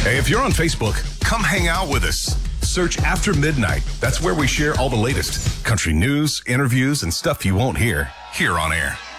Hey, if you're on Facebook, come hang out with us. Search After Midnight. That's where we share all the latest country news, interviews, and stuff you won't hear here on air.